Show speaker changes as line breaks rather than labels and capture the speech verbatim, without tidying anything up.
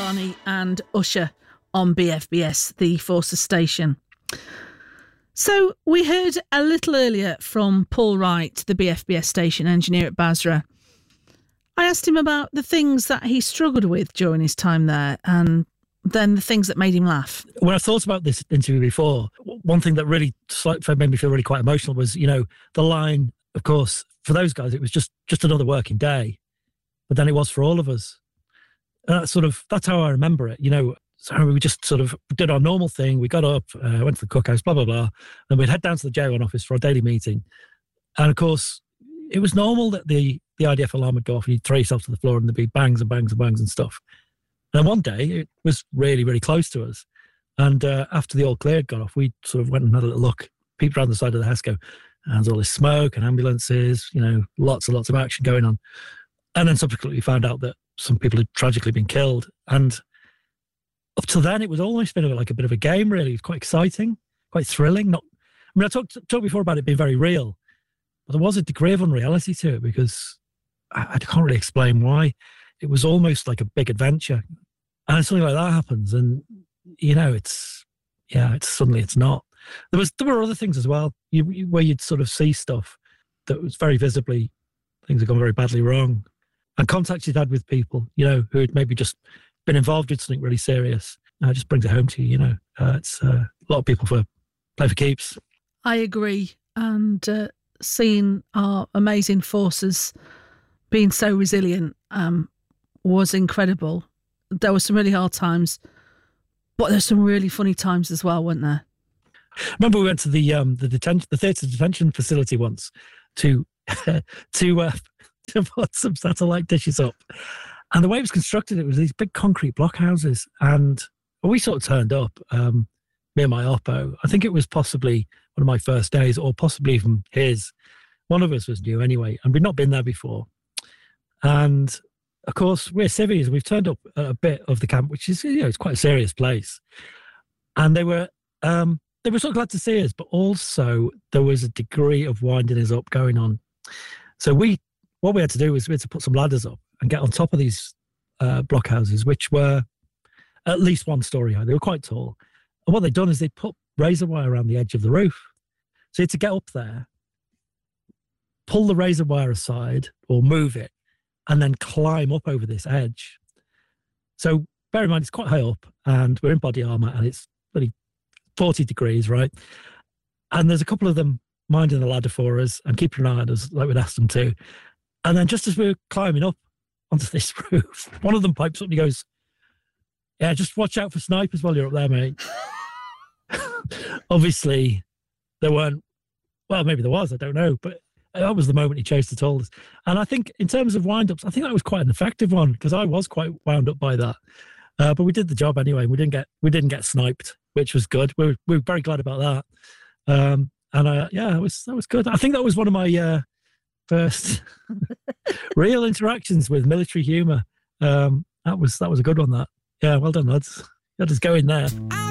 Barney and Usher on B F B S, the Forces station. So we heard a little earlier from Paul Wright, the B F B S station engineer at Basra. I asked him about the things that he struggled with during his time there and then the things that made him laugh.
When I thought about this interview before, one thing that really made me feel really quite emotional was, you know, the line, of course, for those guys, it was just, just another working day. But then it was for all of us. And that's sort of, that's how I remember it. You know, so we just sort of did our normal thing. We got up, uh, went to the cookhouse, blah, blah, blah. And we'd head down to the J one office for our daily meeting. And of course, it was normal that the, the I D F alarm would go off and you'd throw yourself to the floor and there'd be bangs and bangs and bangs and stuff. And then one day it was really, really close to us. And uh, after the all clear had gone off, we sort of went and had a little look, peeped around the side of the house, go, and there's all this smoke and ambulances, you know, lots and lots of action going on. And then subsequently found out that some people had tragically been killed. And up till then, it was almost been like a bit of a game, really. It was quite exciting, quite thrilling. Not, I mean, I talked, talked before about it being very real, but there was a degree of unreality to it because I, I can't really explain why. It was almost like a big adventure. And something like that happens. And, you know, it's, yeah, it's suddenly it's not. There was there were other things as well, you, you, where you'd sort of see stuff that was very visibly, things had gone very badly wrong. And contacts you'd had with people, you know, who had maybe just been involved in something really serious. Uh, just brings it home to you, you know. Uh, it's uh, a lot of people for play for keeps.
I agree. And uh, seeing our amazing forces being so resilient um, was incredible. There were some really hard times, but there's some really funny times as well, weren't there?
Remember, we went to the um, the detention, the theatre detention facility once to to uh, to put some satellite dishes up, and the way it was constructed, it was these big concrete blockhouses, and we sort of turned up. Um, me and my oppo. I think it was possibly one of my first days, or possibly even his. One of us was new anyway, and we'd not been there before, and of course, we're civvies. We've turned up at a bit of the camp, which is, you know, it's quite a serious place. And they were, um, they were so glad to see us, but also there was a degree of winding us up going on. So we, what we had to do was we had to put some ladders up and get on top of these uh, blockhouses, which were at least one story high. They were quite tall. And what they'd done is they'd put razor wire around the edge of the roof. So you had to get up there, pull the razor wire aside or move it, and then climb up over this edge. So bear in mind, it's quite high up and we're in body armour and it's really forty degrees, right? And there's a couple of them minding the ladder for us and keeping an eye on us like we'd asked them to. And then just as we were climbing up onto this roof, one of them pipes up and he goes, yeah, just watch out for snipers while you're up there, mate. Obviously, there weren't, well, maybe there was, I don't know, but that was the moment he chose to tell us. And I think in terms of wind-ups, I think that was quite an effective one because I was quite wound up by that. Uh, but we did the job anyway. We didn't get we didn't get sniped, which was good. We were, we were very glad about that. Um, and uh, yeah, that was, that was good. I think that was one of my uh, first real interactions with military humour. Um, that was that was a good one, that. Yeah, well done, lads. Let us go in there.